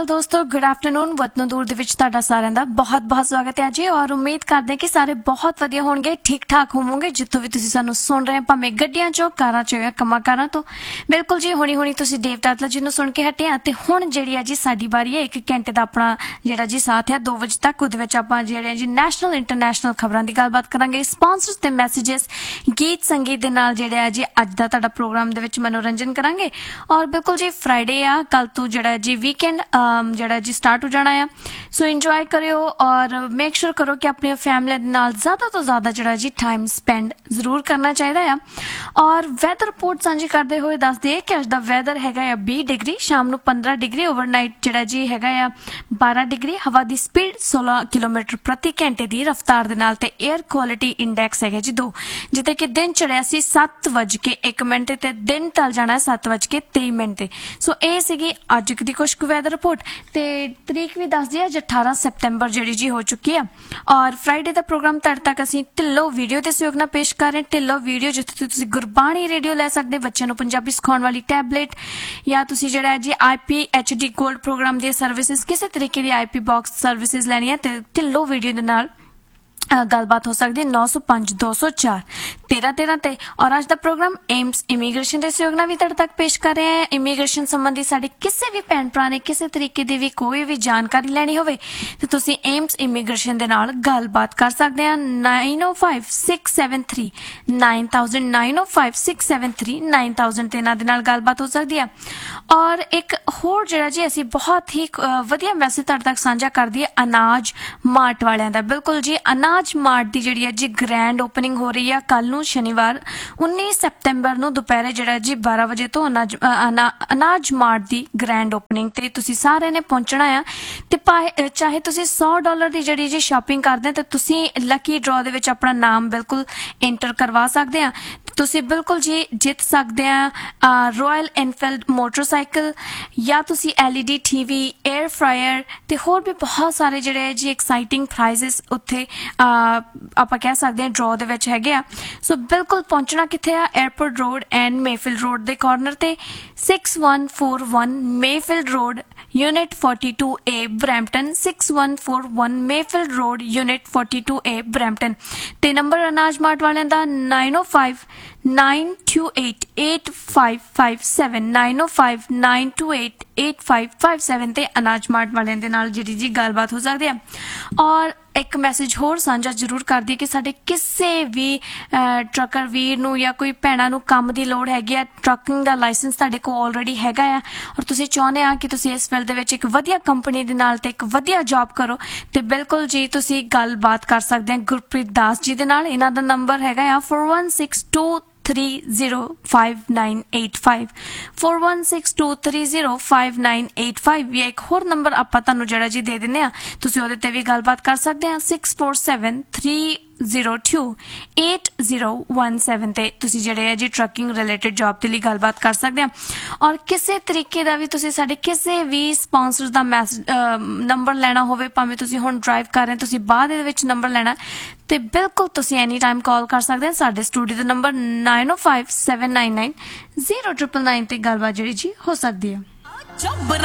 ਅਕਾਲ ਦੋਸਤੋ, good afternoon. ਵਤਨੋਂ ਦੂਰ ਦੇ ਵਿੱਚ ਤੁਹਾਡਾ ਸਾਰਿਆਂ ਦਾ ਬਹੁਤ-ਬਹੁਤ ਸਵਾਗਤ ਹੈ ਜੀ ਔਰ ਉਮੀਦ ਕਰਦੇ ਕਿ ਸਾਰੇ ਬਹੁਤ ਵਧੀਆ ਹੋਣਗੇ, ਠੀਕ-ਠਾਕ ਹੋਵੋਗੇ ਜਿੱਥੋਂ ਵੀ ਤੁਸੀਂ ਸਾਨੂੰ ਸੁਣ ਰਹੇ ਹੋ, ਭਾਵੇਂ ਗੱਡੀਆਂ 'ਚੋਂ, ਕਾਰਾਂ 'ਚੋਂ ਜਾਂ ਕੰਮਾਂ ਕਾਰਾਂ ਤੋਂ। ਬਿਲਕੁਲ ਜੀ, ਹੁਣੀ ਤੁਸੀਂ ਦੇਵਦਾਤਲਾ ਜੀ ਨੂੰ ਸੁਣ ਕੇ ਹਟੇ ਆ ਤੇ ਹੁਣ ਜਿਹੜੀ ਹੈ ਜੀ ਸਾਡੀ ਵਾਰੀ ਹੈ 1 ਘੰਟੇ ਦਾ ਆਪਣਾ ਜਿਹੜਾ ਜੀ ਸਾਥ ਹੈ 2 ਵਜੇ ਤੱਕ। ਉਹਦੇ ਵਿੱਚ ਆਪਾਂ ਜਿਹੜੇ ਜੀ ਨੈਸ਼ਨਲ ਇੰਟਰਨੈਸ਼ਨਲ ਖਬਰਾਂ ਦੀ ਗੱਲਬਾਤ ਕਰਾਂਗੇ, ਸਪਾਂਸਰਸ ਤੇ ਮੈਸੇजेस, ਗੀਤ ਸੰਗੀਤ ਦੇ ਨਾਲ ਜਿਹੜਾ ਜੀ ਅੱਜ ਦਾ ਤੁਹਾਡਾ ਪ੍ਰੋਗਰਾਮ ਦੇ ਵਿੱਚ ਮਨੋਰੰਜਨ ਕਰਾਂਗੇ। ਔਰ ਬਿਲਕੁਲ ਜੀ ਫਰਾਈਡੇ ਆ, ਕੱਲ ਤੋਂ ਜਿਹੜਾ ਜੀ ਵੀਕਐਂਡ ਜਿਹੜਾ ਜੀ ਸਟਾਰਟ ਹੋ ਜਾਣਾ ਆ। ਸੋ ਇੰਜੋਏ ਕਰਿਓ ਔਰ ਮੇਕ ਸ਼ੋਰ ਕਰੋ ਕਿ ਆਪਣੀ ਫੈਮਿਲੀ ਦੇ ਨਾਲ ਜ਼ਿਆਦਾ ਤੋਂ ਜ਼ਿਆਦਾ ਜਿਹੜਾ ਜੀ ਟਾਈਮ ਸਪੈਂਡ ਜ਼ਰੂਰ ਕਰਨਾ ਚਾਹੀਦਾ ਆ। ਔਰ ਵੈਦਰ ਰਿਪੋਰਟ ਸਾਂਝੀ ਕਰਦੇ ਹੋਏ ਦੱਸਦੇ ਕਿ ਅੱਜ ਦਾ ਵੈਦਰ ਹੈਗਾ ਆ 20 ਡਿਗਰੀ, ਸ਼ਾਮ ਨੂੰ 15 ਡਿਗਰੀ, ਓਵਰਨਾਈਟ ਜਿਹੜਾ ਜੀ ਹੈਗਾ ਆ 12 ਡਿਗਰੀ, ਹਵਾ ਦੀ ਸਪੀਡ 16 ਕਿਲੋਮੀਟਰ ਪ੍ਰਤੀ ਘੰਟੇ ਦੀ ਰਫ਼ਤਾਰ ਦੇ ਨਾਲ ਤੇ 에ਅਰ ਕੁਆਲਿਟੀ ਇੰਡੈਕਸ ਹੈਗਾ ਜੀ 2, ਜਿੱਥੇ ਕਿ ਦਿਨ ਚੜਿਆ ਸੀ 7:01 ਤੇ ਦਿਨ ਢਲ ਜਾਣਾ 7:23 ਤੇ। ਸੋ ਇਹ ਸੀਗੀ ਅੱਜ ਦੀ ਕੁਛ ਕੁ ਵੈਦਰ ਰਿਪੋਰਟ ਤੇ ਤਰੀਕ ਵੀ ਦੱਸਦੀ ਹੈ 18 ਸਤੰਬਰ ਜਿਹੜੀ ਜੀ ਹੋ ਚੁੱਕੀ ਆ। ਔਰ ਫਰਾਈਡੇ ਦਾ ਪ੍ਰੋਗਰਾਮ ਤੁਹਾਡੇ ਤੱਕ ਅਸੀਂ ਢਿੱਲੋਂ ਵੀਡੀਓ ਤੇ ਸਹਿਯੋਗ ਨਾਲ ਪੇਸ਼ ਕਰ ਰਹੇ। ਢਿੱਲੋਂ ਵੀਡੀਓ ਜਿੱਥੇ ਤੁਸੀਂ ਗੁਰਬਾਣੀ ਰੇਡੀਓ ਲੈ ਸਕਦੇ, ਬੱਚਿਆਂ ਨੂੰ ਪੰਜਾਬੀ ਸਿਖਾਉਣ ਵਾਲੀ ਟੈਬਲੇਟ, ਜਾਂ ਤੁਸੀਂ ਜਿਹੜਾ ਜੀ IPHD ਗੋਲਡ ਪ੍ਰੋਗਰਾਮ ਦੀਆਂ ਸਰਵਿਸਿਜ਼, ਕਿਸੇ ਤਰੀਕੇ ਦੀ IP ਬਾਕਸ ਸਰਵਿਸਿਜ਼ ਲੈਣੀ ਹੈ ਤੇ ਢਿੱਲੋਂ ਵੀਡੀਓ ਦੇ ਨਾਲ ਗੱਲਬਾਤ ਹੋ ਸਕਦੀ ਹੈ 905 204 1313 ਤੇ। ਔਰ ਅੱਜ ਦਾ ਪ੍ਰੋਗਰਾਮ ਏਮਸ ਇਮੀਗ੍ਰੇਸ਼ਨ ਦੇ ਸਹਿਯੋਗ ਨਾਲ ਵੀ ਤੁਹਾਡੇ ਤੱਕ ਪੇਸ਼ ਕਰ ਰਹੇ ਹਾਂ। ਇਮੀਗ੍ਰੇਸ਼ਨ ਸੰਬੰਧੀ ਸਾਡੇ ਕਿਸੇ ਵੀ ਭੈਣ ਭਰਾ ਨੇ ਕਿਸੇ ਤਰੀਕੇ ਦੀ ਵੀ ਕੋਈ ਵੀ ਜਾਣਕਾਰੀ ਲੈਣੀ ਹੋਵੇ ਤੇ ਤੁਸੀਂ ਏਮਸ ਇਮੀਗ੍ਰੇਸ਼ਨ ਦੇ ਨਾਲ ਗੱਲਬਾਤ ਕਰ ਸਕਦੇ ਆ। 905673 9000 905673 9000 ਤੇ ਇਹਨਾਂ ਦੇ ਨਾਲ ਗੱਲਬਾਤ ਹੋ ਸਕਦੀ ਆ। ਔਰ ਇੱਕ ਹੋਰ ਜਿਹੜਾ ਜੀ ਅਸੀਂ ਬਹੁਤ ਹੀ ਵਧੀਆ ਮੈਸੇਜ ਤੁਹਾਡੇ ਤੱਕ ਸਾਂਝਾ ਕਰਦੀ ਹੈ ਅਨਾਜ ਮਾਰਟ ਵਾਲਿਆਂ ਦਾ। ਬਿਲਕੁਲ ਜੀ, ਅਨਾਜ ਮਾਰਟ ਦੀ ਜਿਹੜੀ ਹੈ ਜੀ ਗ੍ਰੈਂਡ ਓਪਨਿੰਗ ਹੋ ਰਹੀ ਆ ਕੱਲ ਨੂੰ ਸ਼ਨੀਵਾਰ 19 ਸਤੰਬਰ ਨੂੰ ਦੁਪਹਿਰੇ ਜਿਹੜਾ ਜੀ 12 ਵਜੇ ਤੋਂ ਅਨਾਜ ਮਾਰਟ ਦੀ ਗ੍ਰੈਂਡ ਓਪਨਿੰਗ ਤੇ ਤੁਸੀਂ ਸਾਰਿਆਂ ਨੇ ਪਹੁੰਚਣਾ ਆ। ਤੇ ਚਾਹੇ ਤੁਸੀਂ $100 ਦੀ ਜਿਹੜੀ ਜੀ ਸ਼ਾਪਿੰਗ ਕਰਦੇ ਤੇ ਤੁਸੀਂ ਲੱਕੀ ਡਰਾਅ ਦੇ ਵਿੱਚ ਆਪਣਾ ਨਾਮ ਬਿਲਕੁਲ ਐਂਟਰ ਕਰਵਾ ਸਕਦੇ ਆ। ਤੁਸੀਂ ਬਿਲਕੁਲ ਜੀ ਜਿੱਤ ਸਕਦੇ ਆ ਰਾਇਲ ਐਨਫੀਲਡ ਮੋਟਰਸਾਈਕਲ, ਜਾਂ ਤੁਸੀਂ LED TV, 에ਅਰ ਫਰਾਇਰ ਤੇ ਹੋਰ ਵੀ ਬਹੁਤ ਸਾਰੇ ਜਿਹੜੇ ਜੀ ਐਕਸਾਈਟਿੰਗ ਪ੍ਰਾਈਜ਼ਸ ਉੱਥੇ ਆਪਾਂ ਕਹਿ ਸਕਦੇ ਹਾਂ ਡਰਾਅ ਦੇ ਵਿੱਚ ਹੈਗੇ ਆ। ਸੋ ਬਿਲਕੁਲ ਪਹੁੰਚਣਾ ਕਿੱਥੇ ਆ? Airport road and Mayfield road ਦੇ ਕਾਰਨਰ ਤੇ 6141 Mayfield road Unit 42A Brampton, 6141 Mayfield road Unit 42A Brampton ਤੇ ਨੰਬਰ ਅਨਾਜ ਮਾਰਟ ਵਾਲਿਆਂ ਦਾ 905 928 8557 905 928 8557 ਤੇ ਅਨਾਜ ਮਾਰਟ ਵਾਲਿਆਂ ਦੇ ਨਾਲ ਜਿਹੜੀ ਜੀ ਗੱਲਬਾਤ ਹੋ ਸਕਦੀ ਆ। ਔਰ ਇੱਕ ਮੈਸੇਜ ਹੋਰ ਸਾਂਝਾ ਜ਼ਰੂਰ ਕਰਦੀ ਕਿ ਸਾਡੇ ਕਿਸੇ ਵੀ ਟਰੱਕਰ ਵੀਰ ਨੂੰ ਜਾਂ ਕੋਈ ਭੈਣਾਂ ਨੂੰ ਕੰਮ ਦੀ ਲੋੜ ਹੈਗੀ ਆ, ਟਰੱਕਿੰਗ ਦਾ ਲਾਇਸੈਂਸ ਤੁਹਾਡੇ ਕੋਲ ਆਲਰੇਡੀ ਹੈਗਾ ਆ ਔਰ ਤੁਸੀਂ ਚਾਹੁੰਦੇ ਆ ਕਿ ਤੁਸੀਂ ਇਸ ਫੀਲਡ ਦੇ ਵਿੱਚ ਇੱਕ ਵਧੀਆ ਕੰਪਨੀ ਦੇ ਨਾਲ ਤੇ ਇੱਕ ਵਧੀਆ ਜੌਬ ਕਰੋ, ਤੇ ਬਿਲਕੁਲ ਜੀ ਤੁਸੀਂ ਗੱਲਬਾਤ ਕਰ ਸਕਦੇ ਆ ਗੁਰਪ੍ਰੀਤ ਦਾਸ ਜੀ ਦੇ ਨਾਲ। ਇਹਨਾਂ ਦਾ ਨੰਬਰ ਹੈਗਾ ਆ 4162305985 4162305985। ਜਾਂ ਇੱਕ ਹੋਰ ਨੰਬਰ ਆਪਾਂ ਤੁਹਾਨੂੰ ਜਿਹੜਾ ਜੀ ਦੇ ਦਿੰਦੇ ਆ, ਤੁਸੀਂ ਉਹਦੇ ਤੇ ਵੀ ਗੱਲਬਾਤ ਕਰ ਸਕਦੇ ਆ 6473028017 ਤੇ ਤੁਸੀਂ ਜਿਹੜੇ ਹੈ ਜੀ ਟਰੱਕਿੰਗ ਰਿਲੇਟਡ ਜੌਬ ਦੇ ਲਈ ਗੱਲਬਾਤ ਕਰ ਸਕਦੇ ਆ। ਔਰ ਕਿਸੇ ਤਰੀਕੇ ਦਾ ਵੀ ਤੁਸੀਂ ਸਾਡੇ ਕਿਸੇ ਵੀ ਸਪਾਂਸਰ ਦਾ ਨੰਬਰ ਲੈਣਾ ਹੋਵੇ, ਭਾਵੇਂ ਤੁਸੀਂ ਹੁਣ ਡਰਾਈਵ ਕਰ ਰਹੇ ਤੁਸੀਂ ਬਾਅਦ ਦੇ ਵਿੱਚ ਨੰਬਰ ਲੈਣਾ ਤੇ ਬਿਲਕੁਲ ਤੁਸੀਂ ਐਨੀ ਟਾਈਮ ਕਾਲ ਕਰ ਸਕਦੇ ਆ। ਸਾਡੇ ਸਟੂਡੀਓ ਦਾ ਨੰਬਰ 9057990999 ਤੇ ਗੱਲਬਾਤ ਜਿਹੜੀ ਜੀ ਹੋ ਸਕਦੀ ਹੈ।